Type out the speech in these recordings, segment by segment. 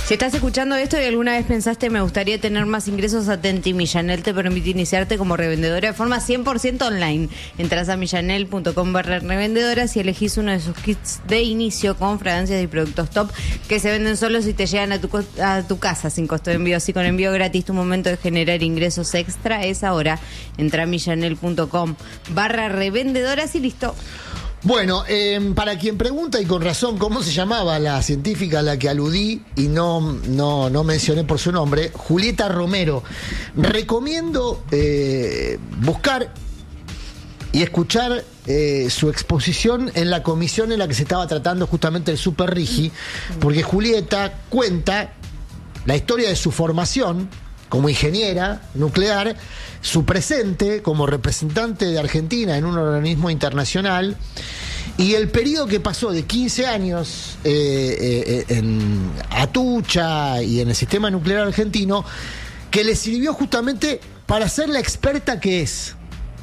Si estás escuchando esto y alguna vez pensaste me gustaría tener más ingresos, atenti, Millanel te permite iniciarte como revendedora de forma 100% online. Entras a millanel.com/revendedoras y elegís uno de sus kits de inicio con fragancias y productos top que se venden solos y te llegan a tu casa sin costo de envío. Así con envío gratis, tu momento de generar ingresos extra es ahora. Entra a millanel.com/revendedoras y listo. Bueno, para quien pregunta, y con razón, cómo se llamaba la científica a la que aludí y no mencioné por su nombre, Julieta Romero. Recomiendo buscar y escuchar su exposición en la comisión en la que se estaba tratando justamente el Super Rigi, porque Julieta cuenta la historia de su formación como ingeniera nuclear, su presente como representante de Argentina en un organismo internacional y el periodo que pasó de 15 años en Atucha y en el sistema nuclear argentino, que le sirvió justamente para ser la experta que es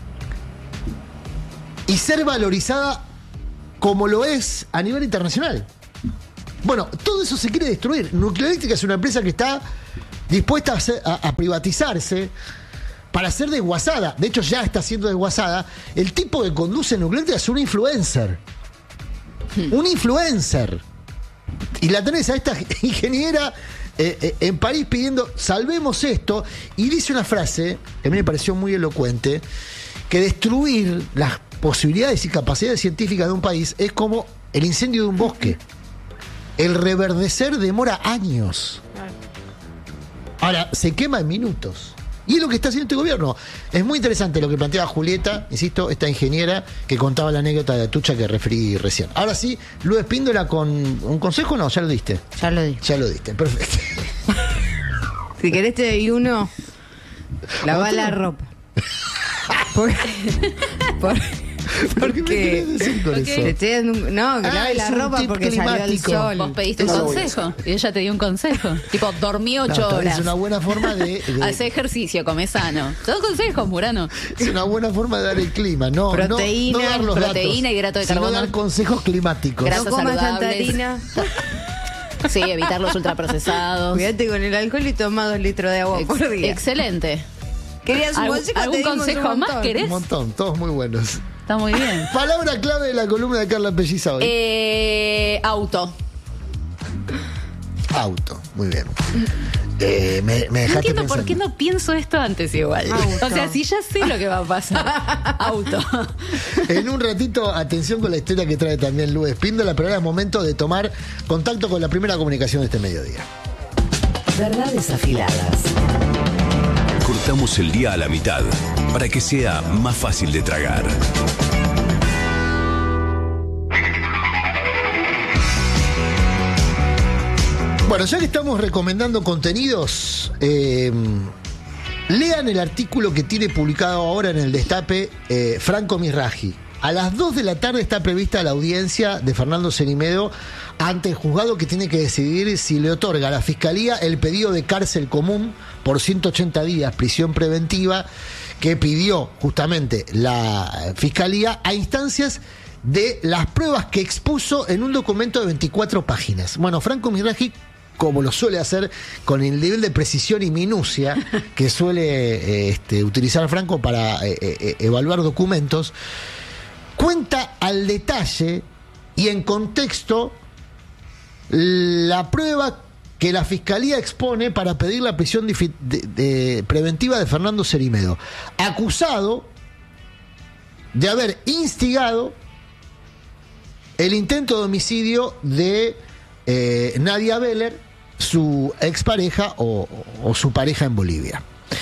y ser valorizada como lo es a nivel internacional. Bueno, todo eso se quiere destruir. Nuclearélectrica es una empresa que está dispuesta a privatizarse para ser desguazada. De hecho, ya está siendo desguazada. El tipo que conduce Nuclearélectrica es un influencer. Un influencer. Y la tenés a esta ingeniera en París pidiendo, salvemos esto. Y dice una frase que a mí me pareció muy elocuente, que destruir las posibilidades y capacidades científicas de un país es como el incendio de un bosque. El reverdecer demora años. Ahora, se quema en minutos. Y es lo que está haciendo este gobierno. Es muy interesante lo que planteaba Julieta, insisto, esta ingeniera que contaba la anécdota de Atucha que referí recién. Ahora sí, Lu Espíndola con un consejo, ¿no? ¿Ya lo diste? Ya lo di. Ya lo diste, perfecto. Si querés te doy uno, lava la ropa. ¿Por qué me querés decir con eso? Te estoy dando no, que lave la ropa porque salió el sol. Vos pediste un consejo y ella te dio un consejo. Tipo, dormí 8 horas. Es una buena forma de Hacé ejercicio, come sano. Todo consejos, Murano. Es una buena forma de dar el clima, no proteína, no dar los proteína datos, y hidrato de sino carbono. dar consejos climáticos. Grasas No comas tanta saludables. harina. Sí, evitar los ultraprocesados. Cuídate con el alcohol y toma 2 litros de agua por día. Excelente. ¿Querías un consejo? ¿Algún Te dimos consejo un más montón. querés? Un montón, todos muy buenos. Está muy bien. Palabra clave de la columna de Carla Pelliza hoy. Auto. Auto, muy bien. Me No dejaste entiendo pensando. por qué no pienso esto antes igual. Auto. O sea, si ya sé lo que va a pasar. Auto. En un ratito, atención con la historia que trae también Lu Espíndola, pero ahora es momento de tomar contacto con la primera comunicación de este mediodía. Verdades afiladas. Cortamos el día a la mitad para que sea más fácil de tragar. Bueno, ya que estamos recomendando contenidos, lean el artículo que tiene publicado ahora en el Destape Franco Mirraji. A las 2 de la tarde está prevista la audiencia de Fernando Cerimedo ante el juzgado que tiene que decidir si le otorga a la Fiscalía el pedido de cárcel común por 180 días, prisión preventiva, que pidió justamente la Fiscalía a instancias de las pruebas que expuso en un documento de 24 páginas. Bueno, Franco Mirraji, como lo suele hacer con el nivel de precisión y minucia que suele utilizar Franco para evaluar documentos, cuenta al detalle y en contexto la prueba que la Fiscalía expone para pedir la prisión preventiva de Fernando Cerimedo, acusado de haber instigado el intento de homicidio de Nadia Beller, su expareja o su pareja en Bolivia.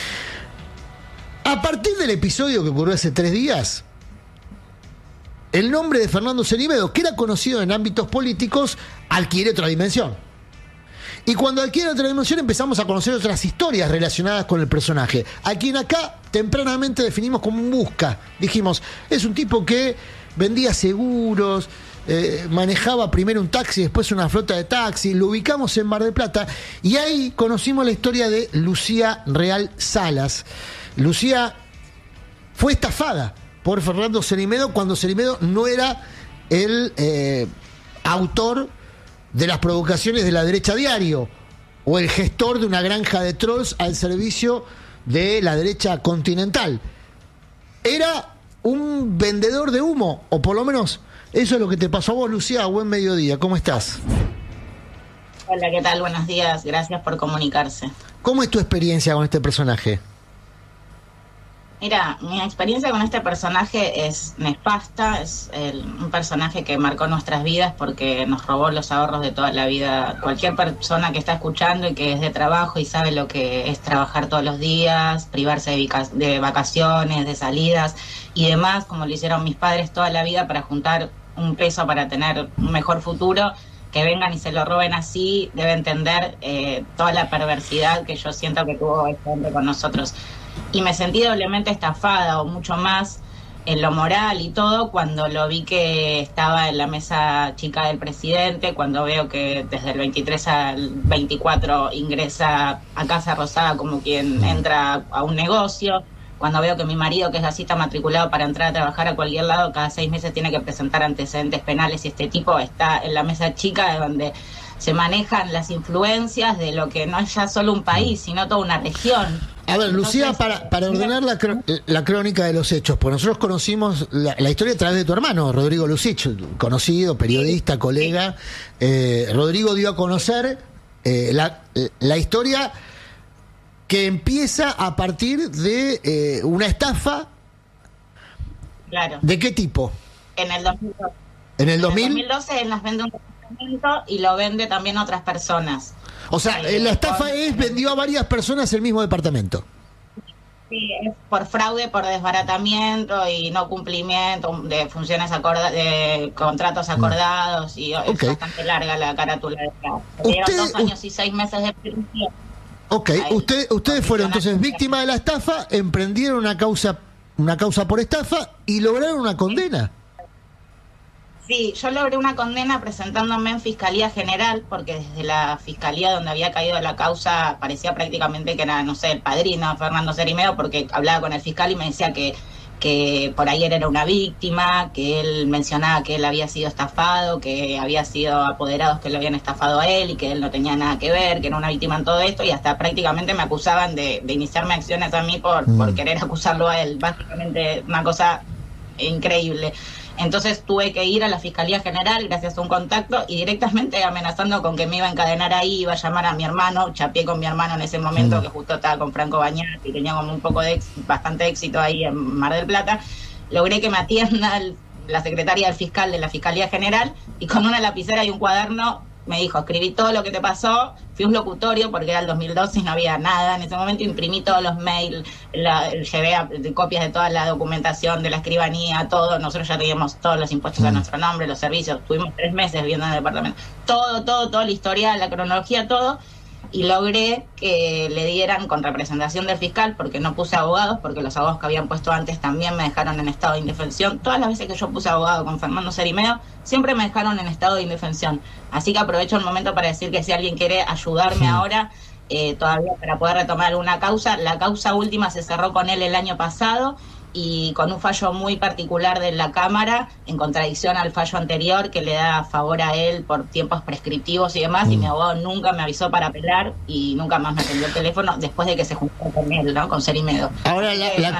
A partir del episodio que ocurrió hace 3 días, el nombre de Fernando Cerimedo, que era conocido en ámbitos políticos, adquiere otra dimensión. Y cuando adquiere otra dimensión empezamos a conocer otras historias relacionadas con el personaje, a quien acá tempranamente definimos como un busca. Dijimos, es un tipo que vendía seguros, manejaba primero un taxi, después una flota de taxis, lo ubicamos en Mar del Plata y ahí conocimos la historia de Lucía Real Salas. Lucía fue estafada por Fernando Cerimedo cuando Cerimedo no era el autor de las provocaciones de La Derecha Diario o el gestor de una granja de trolls al servicio de la derecha continental. Era un vendedor de humo, o por lo menos eso es lo que te pasó a vos, Lucía. Buen mediodía, ¿cómo estás? Hola, ¿qué tal? Buenos días, gracias por comunicarse. ¿Cómo es tu experiencia con este personaje? Mira, mi experiencia con este personaje es nefasta, un personaje que marcó nuestras vidas porque nos robó los ahorros de toda la vida. Cualquier persona que está escuchando y que es de trabajo y sabe lo que es trabajar todos los días, privarse de vacaciones, de salidas y demás, como lo hicieron mis padres toda la vida para juntar un peso para tener un mejor futuro, que vengan y se lo roben así, debe entender toda la perversidad que yo siento que tuvo este hombre con nosotros. Y me sentí doblemente estafada, o mucho más en lo moral y todo, cuando lo vi que estaba en la mesa chica del presidente, cuando veo que desde el 23 al 24 ingresa a Casa Rosada como quien entra a un negocio, cuando veo que mi marido, que es gasista matriculado para entrar a trabajar a cualquier lado, cada 6 meses tiene que presentar antecedentes penales, y este tipo está en la mesa chica de donde se manejan las influencias de lo que no es ya solo un país, sino toda una región. A ver, Lucía, Entonces, para ordenar la crónica de los hechos, pues nosotros conocimos la historia a través de tu hermano, Rodrigo Lucich, conocido, periodista, colega. Rodrigo dio a conocer la historia que empieza a partir de una estafa. Claro. ¿De qué tipo? En el 2012. ¿En el 2000? En el 2012 él las vende un departamento y lo vende también a otras personas. O sea, la estafa vendió a varias personas el mismo departamento. Sí, es por fraude, por desbaratamiento y no cumplimiento de funciones de contratos acordados, y es bastante larga la carátula de fraude. Llevan 2 años y 6 meses de prisión. Ok, ustedes fueron entonces víctimas de la estafa, emprendieron una causa por estafa y lograron una condena. Sí, yo logré una condena presentándome en Fiscalía General, porque desde la Fiscalía donde había caído la causa parecía prácticamente que era, no sé, el padrino, Fernando Cerimeo, porque hablaba con el fiscal y me decía que por ahí él era una víctima, que él mencionaba que él había sido estafado, que había sido apoderados que lo habían estafado a él y que él no tenía nada que ver, que era una víctima en todo esto, y hasta prácticamente me acusaban de iniciarme acciones a mí por querer acusarlo a él. Básicamente una cosa increíble. Entonces tuve que ir a la Fiscalía General gracias a un contacto y directamente amenazando con que me iba a encadenar ahí, iba a llamar a mi hermano, chapeé con mi hermano en ese momento, que justo estaba con Franco Bañat y tenía como un poco bastante éxito ahí en Mar del Plata. Logré que me atienda la secretaria del fiscal de la Fiscalía General, y con una lapicera y un cuaderno me dijo: escribí todo lo que te pasó. Fui a un locutorio porque era el 2012 y no había nada en ese momento, imprimí todos los mails, llevé copias de toda la documentación de la escribanía, todo. Nosotros ya teníamos todos los impuestos a nuestro nombre, los servicios, tuvimos 3 meses viviendo en el departamento, todo, la historia, la cronología, todo. Y logré que le dieran, con representación del fiscal, porque no puse abogados, porque los abogados que habían puesto antes también me dejaron en estado de indefensión. Todas las veces que yo puse abogado con Fernando Cerimeo, siempre me dejaron en estado de indefensión. Así que aprovecho el momento para decir que si alguien quiere ayudarme ahora, todavía para poder retomar alguna causa, la causa última se cerró con él el año pasado, y con un fallo muy particular de la Cámara, en contradicción al fallo anterior que le da favor a él por tiempos prescriptivos y demás, y mi abogado nunca me avisó para apelar y nunca más me atendió el teléfono después de que se juntó con él, ¿no? Con Cerimeo. Ahora, la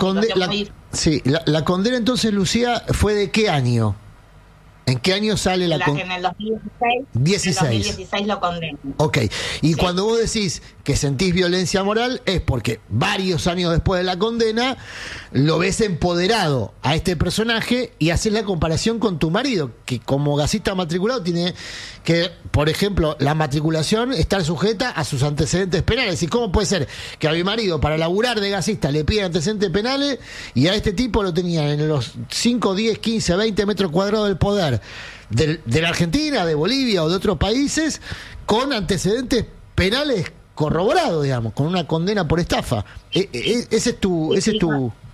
condena entonces, Lucía, ¿fue de qué año? ¿En qué año sale la condena? En el 2016. 16. En el 2016 lo condenan. Ok, y cuando vos decís que sentís violencia moral es porque varios años después de la condena lo ves empoderado a este personaje y haces la comparación con tu marido, que como gasista matriculado tiene que, por ejemplo, la matriculación estar sujeta a sus antecedentes penales. ¿Y cómo puede ser que a mi marido para laburar de gasista le piden antecedentes penales y a este tipo lo tenían en los 5, 10, 15, 20 metros cuadrados del poder de la Argentina, de Bolivia o de otros países, con antecedentes penales corroborados, digamos, con una condena por estafa? Ese es tu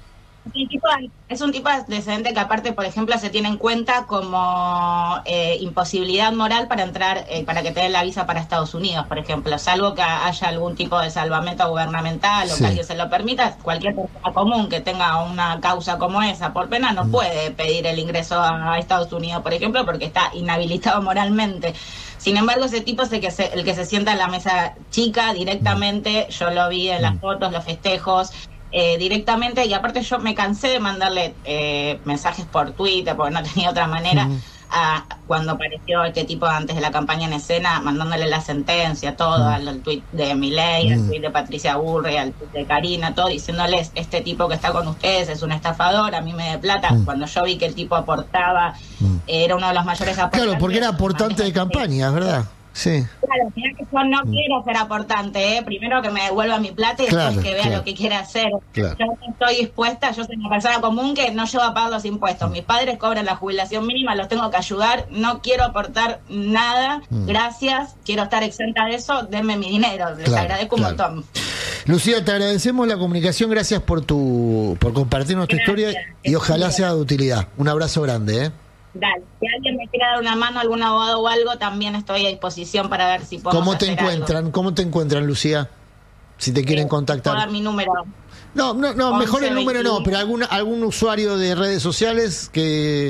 Es un tipo de antecedente que aparte, por ejemplo, se tiene en cuenta como imposibilidad moral para entrar, para que te den la visa para Estados Unidos, por ejemplo, salvo que haya algún tipo de salvamento gubernamental o Sí. que alguien se lo permita. Cualquier persona común que tenga una causa como esa por pena no puede pedir el ingreso a Estados Unidos, por ejemplo, porque está inhabilitado moralmente. Sin embargo, ese tipo es el que se sienta en la mesa chica directamente. Yo lo vi en las fotos, los festejos. Directamente, y aparte yo me cansé de mandarle mensajes por Twitter porque no tenía otra manera, cuando apareció este tipo antes de la campaña en escena, mandándole la sentencia, todo, al tuit de Milei, al tuit de Patricia Bullrich, al tuit de Karina, todo, diciéndoles, este tipo que está con ustedes es un estafador, a mí me dé plata. Cuando yo vi que el tipo aportaba, era uno de los mayores aportantes. Claro, porque era aportante de campaña, ¿verdad? Sí. Claro, mira que yo no quiero ser aportante, primero que me devuelva mi plata y después Claro, que vea claro. lo que quiere hacer. Claro. Yo no estoy dispuesta, yo soy una persona común que no lleva a pagar los impuestos. Mis padres cobran la jubilación mínima, los tengo que ayudar, no quiero aportar nada, gracias, quiero estar exenta de eso, denme mi dinero, les Claro, agradezco un claro. montón. Lucía, te agradecemos la comunicación, gracias por compartirnos tu Gracias. historia y ojalá sea de utilidad. Un abrazo grande, ¿eh? Dale, si alguien me quiere dar una mano, algún abogado o algo, también estoy a disposición para ver si podemos ¿Cómo te hacer algo. encuentran? ¿Cómo te encuentran, Lucía? Si te quieren Puedo contactar. dar mi número. No, mejor el 11, número no, 21. pero algún usuario de redes sociales que...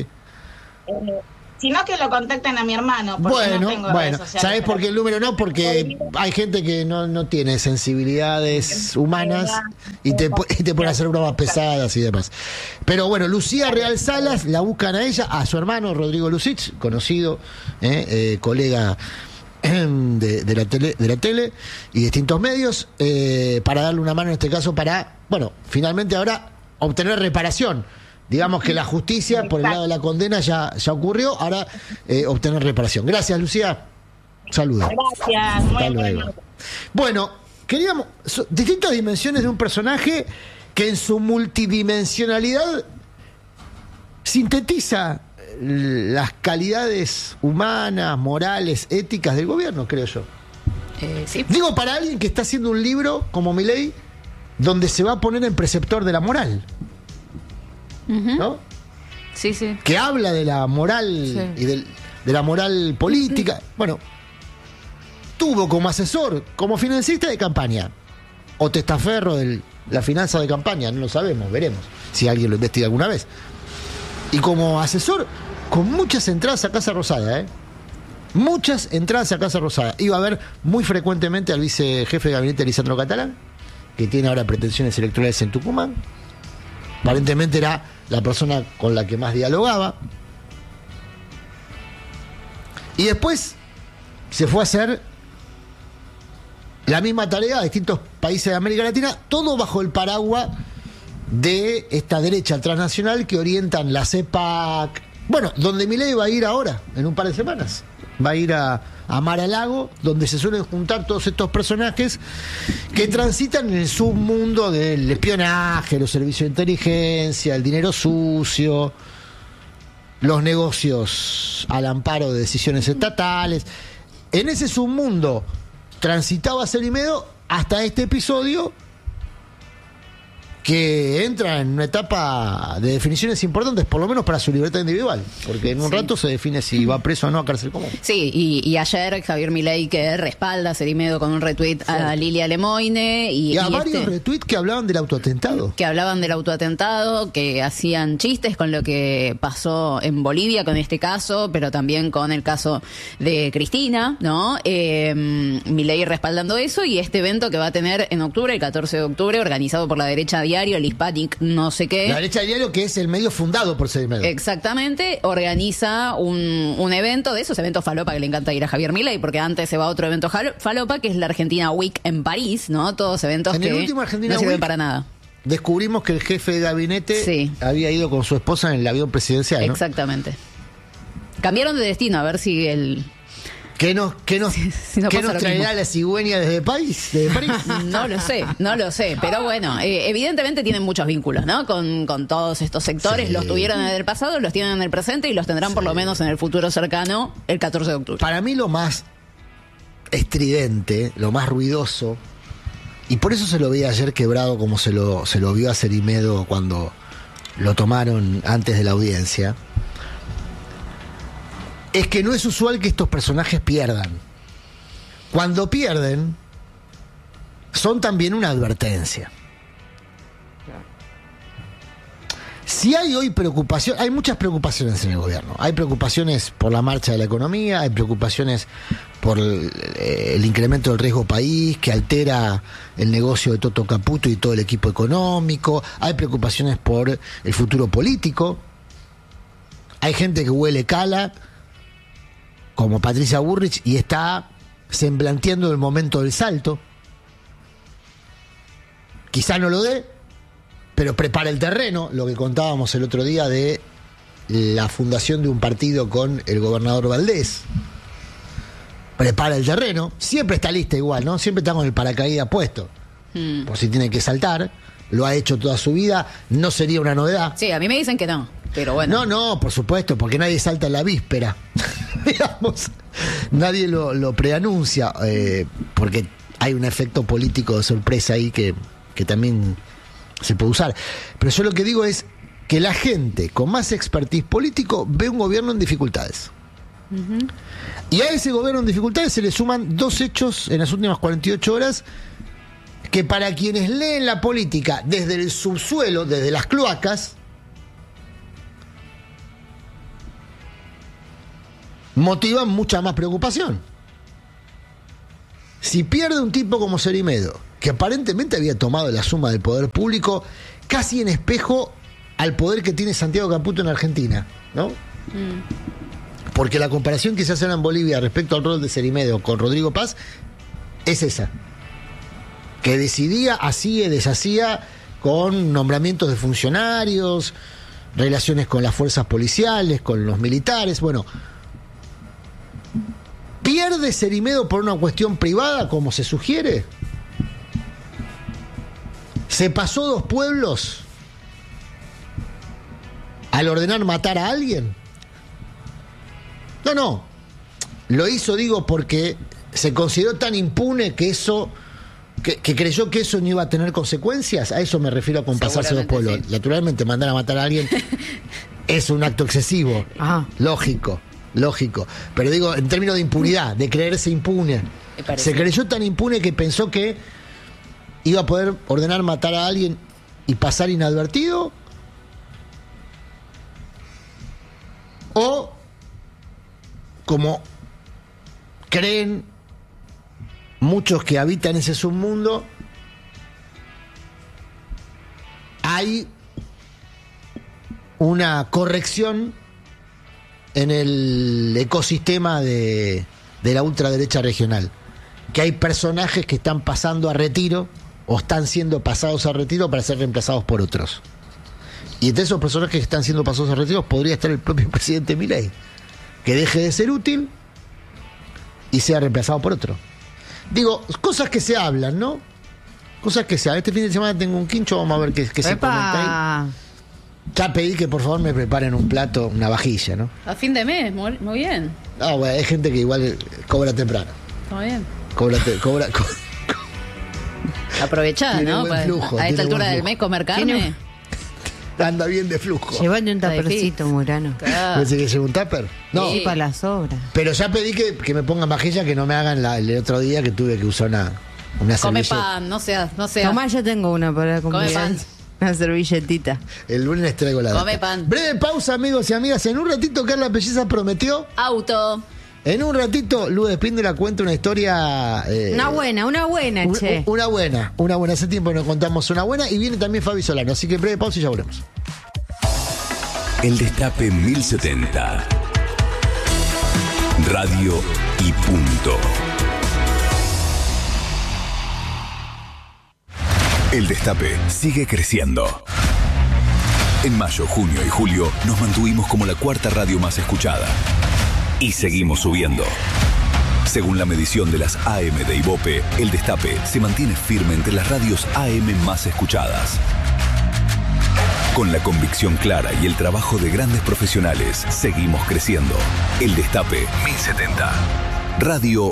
Si no, que lo contacten a mi hermano, porque no tengo redes sociales. ¿sabes por qué el número no? Porque hay gente que no tiene sensibilidades humanas y te puede hacer bromas pesadas y demás. Pero bueno, Lucía Real Salas, la buscan a ella, a su hermano Rodrigo Lucich, conocido, colega de la tele y distintos medios, para darle una mano en este caso para, bueno, finalmente ahora obtener reparación. Digamos que la justicia, por el lado de la condena, ya ocurrió, ahora obtener reparación. Gracias, Lucía. Saludos. Gracias, muy Hasta luego. bueno. Bueno, queríamos distintas dimensiones de un personaje que en su multidimensionalidad sintetiza las calidades humanas, morales, éticas del gobierno, creo yo. Sí. Digo, para alguien que está haciendo un libro como Milei, donde se va a poner en preceptor de la moral, ¿no? Sí, sí. Que habla de la moral Sí. y de la moral política. Bueno, tuvo como asesor, como financista de campaña, o testaferro de la finanza de campaña, no lo sabemos, veremos si alguien lo investiga alguna vez. Y como asesor, con muchas entradas a Casa Rosada, muchas entradas a Casa Rosada. Iba a ver muy frecuentemente al vicejefe de gabinete Lisandro Catalán, que tiene ahora pretensiones electorales en Tucumán. Aparentemente era la persona con la que más dialogaba. Y después se fue a hacer la misma tarea a distintos países de América Latina, todo bajo el paraguas de esta derecha transnacional que orientan la CEPAC. Bueno, donde Milei va a ir ahora, en un par de semanas. Va a ir a Mar-a-Lago, donde se suelen juntar todos estos personajes que transitan en el submundo del espionaje, los servicios de inteligencia, el dinero sucio, los negocios al amparo de decisiones estatales. En ese submundo transitaba Cerimedo hasta este episodio, que entra en una etapa de definiciones importantes, por lo menos para su libertad individual, porque en un rato se define si va preso o no a cárcel común. Sí, y ayer Javier Milei, que respalda a Cerimedo con un retweet a Lilia Lemoine Y a varios retweets que hablaban del autoatentado. que hablaban del autoatentado, que hacían chistes con lo que pasó en Bolivia con este caso, pero también con el caso de Cristina, ¿no? Milei respaldando eso y este evento que va a tener en octubre, el 14 de octubre, organizado por la derecha diario, el Hispanic no sé qué. La derecha del diario, que es el medio fundado por Cerimedo. Exactamente, organiza un evento de esos eventos falopa que le encanta ir a Javier Milei, porque antes se va a otro evento falopa, que es la Argentina Week en París, ¿no? Todos eventos En el que último Argentina no sirven Week para nada. Descubrimos que el jefe de gabinete Sí. había ido con su esposa en el avión presidencial, ¿no? Exactamente. Cambiaron de destino, a ver si el... ¿Qué nos si no qué pasa nos lo traerá mismo. la cigüeña desde París? No lo sé, pero bueno, evidentemente tienen muchos vínculos, ¿no? Con todos estos sectores, Sí. los tuvieron en el pasado, los tienen en el presente y los tendrán por lo menos en el futuro cercano, el 14 de octubre. Para mí lo más estridente, lo más ruidoso, y por eso se lo vi ayer quebrado como se lo vio a Cerimedo cuando lo tomaron antes de la audiencia, es que no es usual que estos personajes pierdan. Cuando pierden, son también una advertencia. Si hay hoy preocupación, hay muchas preocupaciones en el gobierno. Hay preocupaciones por la marcha de la economía, hay preocupaciones por el incremento del riesgo país que altera el negocio de Toto Caputo y todo el equipo económico, hay preocupaciones por el futuro político, hay gente que huele cala, como Patricia Bullrich, y está semblanteando el momento del salto. Quizá no lo dé, pero prepara el terreno, lo que contábamos el otro día de la fundación de un partido con el gobernador Valdés. Prepara el terreno, siempre está lista igual, ¿no? Siempre está con el paracaídas puesto, por si tiene que saltar. Lo ha hecho toda su vida, no sería una novedad. Sí, a mí me dicen que no, pero bueno. No, por supuesto, porque nadie salta en la víspera. Digamos, nadie lo preanuncia, porque hay un efecto político de sorpresa ahí que también se puede usar. Pero yo lo que digo es que la gente con más expertise político ve un gobierno en dificultades. Y a ese gobierno en dificultades se le suman dos hechos en las últimas 48 horas que, para quienes leen la política desde el subsuelo, desde las cloacas, motivan mucha más preocupación. Si pierde un tipo como Cerimedo, que aparentemente había tomado la suma del poder público casi en espejo al poder que tiene Santiago Caputo en Argentina, ¿no? Porque la comparación que se hace en Bolivia respecto al rol de Cerimedo con Rodrigo Paz es esa, que decidía, hacía y deshacía con nombramientos de funcionarios, relaciones con las fuerzas policiales, con los militares. Bueno, ¿pierde Cerimedo por una cuestión privada, como se sugiere? ¿Se pasó 2 pueblos al ordenar matar a alguien? No. Lo hizo, digo, porque se consideró tan impune que eso, que creyó que eso no iba a tener consecuencias. A eso me refiero con pasarse 2 pueblos. Sí. Naturalmente, mandar a matar a alguien es un acto excesivo. Lógico. Pero digo, en términos de impunidad, de creerse impune. Se creyó tan impune que pensó que iba a poder ordenar matar a alguien y pasar inadvertido. O, como creen muchos que habitan ese submundo, hay una corrección en el ecosistema de la ultraderecha regional, que hay personajes que están pasando a retiro o están siendo pasados a retiro para ser reemplazados por otros. Y entre esos personajes que están siendo pasados a retiro podría estar el propio presidente Milei, que deje de ser útil y sea reemplazado por otro. Digo, cosas que se hablan, ¿no? Cosas que se hablan. Este fin de semana tengo un quincho, vamos a ver qué se comenta ahí. Ya pedí que por favor me preparen un plato, una vajilla, ¿no? A fin de mes, muy bien. Bueno, hay gente que igual cobra temprano. Muy bien. Cobra. Aprovechá, ¿no? Flujo, a esta altura del mes comer carne. Anda bien de flujo. Llévate un tapercito, Murano. Claro. ¿Pensé que lleve un tupper? No. Sí, para las obras. Pero ya pedí que me pongan vajilla, que no me hagan el otro día que tuve que usar una Come servilleta. pan, no sea. Tomás, yo tengo una para comer. Come pan. Una servilletita. El lunes traigo la Come data. pan. Breve pausa, amigos y amigas. En un ratito Carla Pelliza prometió. Auto. En un ratito Lu Espíndola cuenta una historia. Una buena, che. Una buena. Hace tiempo nos contamos una buena. Y viene también Fabi Solano. Así que breve pausa y ya volvemos. El Destape 1070. Radio y punto. El Destape sigue creciendo. En mayo, junio y julio nos mantuvimos como la 4ª radio más escuchada. Y seguimos subiendo. Según la medición de las AM de Ibope, El Destape se mantiene firme entre las radios AM más escuchadas. Con la convicción clara y el trabajo de grandes profesionales, seguimos creciendo. El Destape 1070. Radio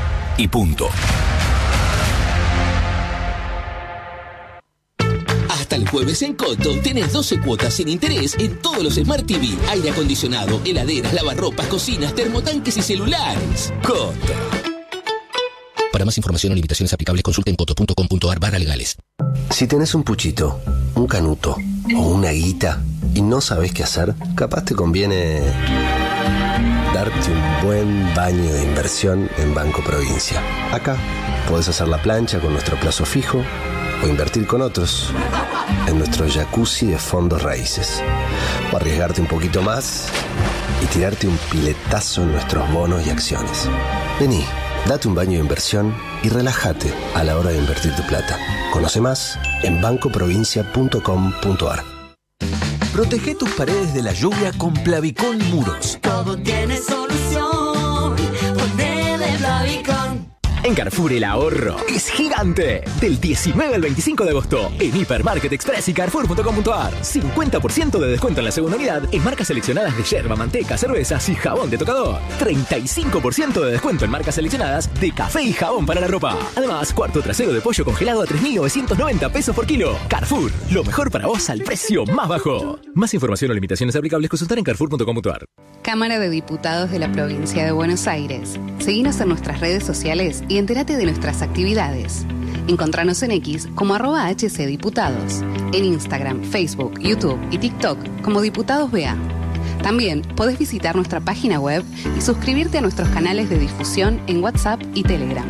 y punto. Hasta Hasta el jueves en Coto tenés 12 cuotas sin interés en todos los Smart TV, aire acondicionado, heladeras, lavarropas, cocinas, termotanques y celulares. Coto. Para más información o limitaciones aplicables, consulta en coto.com.ar/legales. Si tenés un puchito, un canuto o una guita y no sabés qué hacer, capaz te conviene darte un buen baño de inversión en Banco Provincia. Acá podés hacer la plancha con nuestro plazo fijo o invertir con otros en nuestro jacuzzi de fondos raíces. O arriesgarte un poquito más y tirarte un piletazo en nuestros bonos y acciones. Vení, date un baño de inversión y relájate a la hora de invertir tu plata. Conoce más en bancoprovincia.com.ar. Protege tus paredes de la lluvia con Plavicón Muros. Todo tiene solución. Ponte de Plavicón. En Carrefour el ahorro es gigante. Del 19 al 25 de agosto en Hipermarket Express y Carrefour.com.ar. 50% de descuento en la segunda unidad en marcas seleccionadas de yerba, manteca, cervezas y jabón de tocador. 35% de descuento en marcas seleccionadas de café y jabón para la ropa. Además, cuarto trasero de pollo congelado a 3.990 pesos por kilo. Carrefour, lo mejor para vos al precio más bajo. Más información o limitaciones aplicables consultar en Carrefour.com.ar. Cámara de Diputados de la Provincia de Buenos Aires. Seguinos en nuestras redes sociales y entérate de nuestras actividades. Encontranos en X como @HCDiputados, en Instagram, Facebook, YouTube y TikTok como Diputados BA. También podés visitar nuestra página web y suscribirte a nuestros canales de difusión en WhatsApp y Telegram.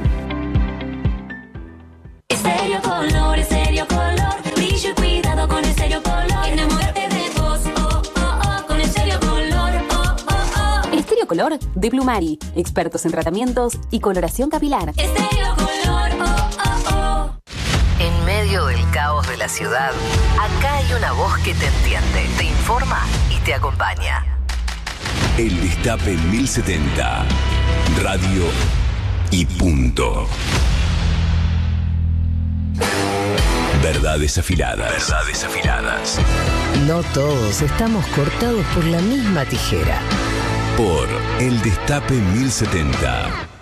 Estéreo Color, Estéreo Color. Brillo y cuidado con Estéreo Color. Enamórate de vos, oh, oh, oh, con Estéreo Color, oh, oh, oh. Estéreo Color de Plumari, expertos en tratamientos y coloración capilar. Estéreo Color, oh, oh, oh. En medio del caos de la ciudad, acá hay una voz que te entiende, te informa y te acompaña. El Destape 1070. Radio y punto. Verdades afiladas. Verdades afiladas. No todos estamos cortados por la misma tijera. Por El Destape 1070.